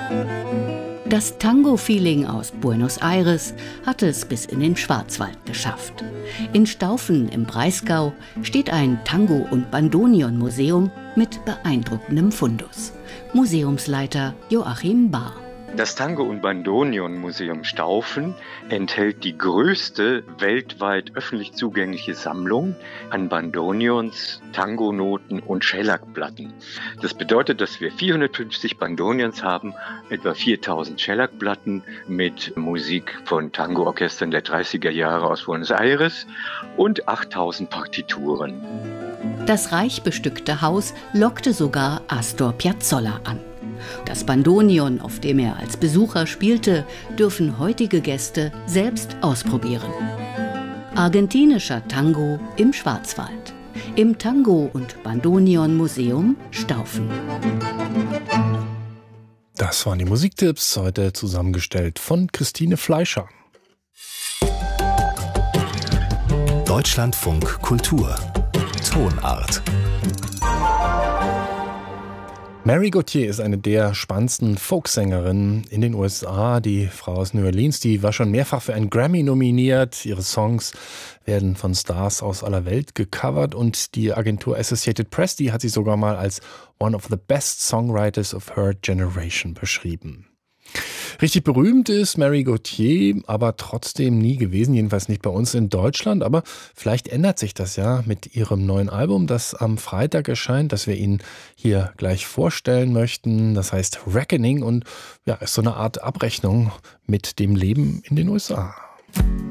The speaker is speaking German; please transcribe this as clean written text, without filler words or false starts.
Das Tango-Feeling aus Buenos Aires hat es bis in den Schwarzwald geschafft. In Staufen im Breisgau steht ein Tango- und Bandoneon-Museum mit beeindruckendem Fundus. Museumsleiter Joachim Bahr. Das Tango- und Bandoneon-Museum Staufen enthält die größte weltweit öffentlich zugängliche Sammlung an Bandoneons, Tangonoten und Schellackplatten. Das bedeutet, dass wir 450 Bandoneons haben, etwa 4000 Schellackplatten mit Musik von Tango-Orchestern der 30er Jahre aus Buenos Aires und 8000 Partituren. Das reich bestückte Haus lockte sogar Astor Piazzolla an. Das Bandoneon, auf dem er als Besucher spielte, dürfen heutige Gäste selbst ausprobieren. Argentinischer Tango im Schwarzwald. Im Tango- und Bandoneon-Museum Staufen. Das waren die Musiktipps, heute zusammengestellt von Christine Fleischer. Deutschlandfunk Kultur. Tonart. Mary Gauthier ist eine der spannendsten Folksängerinnen in den USA. Die Frau aus New Orleans, die war schon mehrfach für einen Grammy nominiert. Ihre Songs werden von Stars aus aller Welt gecovert und die Agentur Associated Press, die hat sie sogar mal als one of the best songwriters of her generation beschrieben. Richtig berühmt ist Mary Gauthier, aber trotzdem nie gewesen, jedenfalls nicht bei uns in Deutschland. Aber vielleicht ändert sich das ja mit ihrem neuen Album, das am Freitag erscheint, das wir Ihnen hier gleich vorstellen möchten. Das heißt Reckoning und ja, ist so eine Art Abrechnung mit dem Leben in den USA.